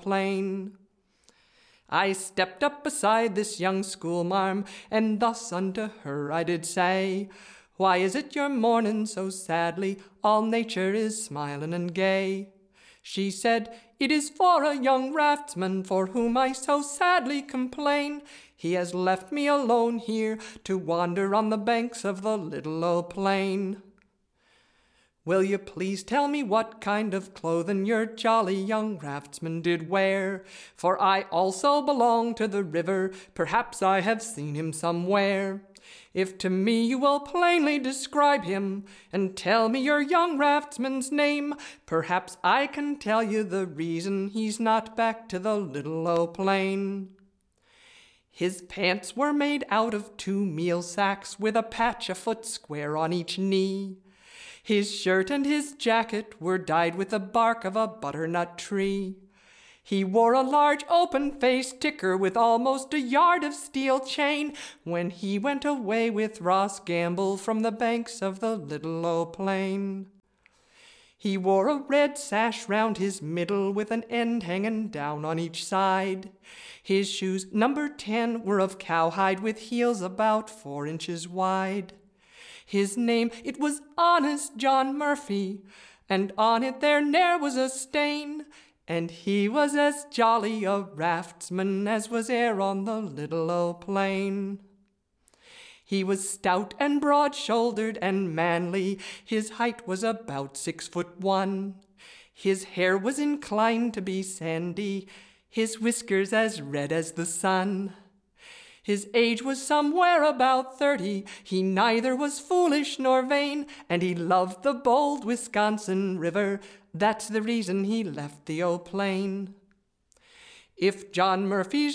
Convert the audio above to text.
plain. I stepped up beside this young schoolmarm, and thus unto her I did say, Why is it you're mourning so sadly? All nature is smiling and gay. She said, It is for a young raftsman for whom I so sadly complain. He has left me alone here to wander on the banks of the little old plain. Will you please tell me what kind of clothing your jolly young raftsman did wear? For I also belong to the river, perhaps I have seen him somewhere. If to me you will plainly describe him, and tell me your young raftsman's name, perhaps I can tell you the reason he's not back to the little old plain. His pants were made out of 2 meal sacks, with a patch a foot square on each knee. His shirt and his jacket were dyed with the bark of a butternut tree. He wore a large open-faced ticker with almost a yard of steel chain when he went away with Ross Gamble from the banks of the little old plain. He wore a red sash round his middle with an end hanging down on each side. His shoes, number 10, were of cowhide with heels about 4 inches wide. His name, it was Honest John Murphy, and on it there ne'er was a stain, and he was as jolly a raftsman as was e'er on the little old plain. He was stout and broad-shouldered and manly, his height was about 6'1". His hair was inclined to be sandy, his whiskers as red as the sun. His age was somewhere about 30, he neither was foolish nor vain, and he loved the bold Wisconsin River, that's the reason he left the old plain. If John Murphy's